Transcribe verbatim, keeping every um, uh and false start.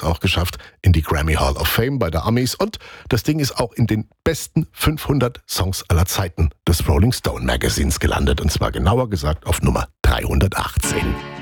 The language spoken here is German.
auch geschafft in die Grammy Hall of Fame bei der Amis und das Ding ist auch in den besten fünfhundert Songs aller Zeiten des Rolling Stone Magazins gelandet und zwar genauer gesagt auf Nummer dreihundertachtzehn.